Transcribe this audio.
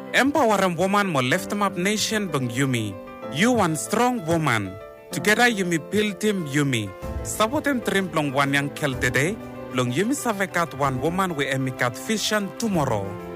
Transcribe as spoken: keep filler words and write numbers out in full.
Empowering woman mo lift up nation bang Yumi. You one strong woman. Together Yumi build him Yumi. Sabotem trim long one yang kel dede. Long Yumi savekat one woman we emikat vision tomorrow.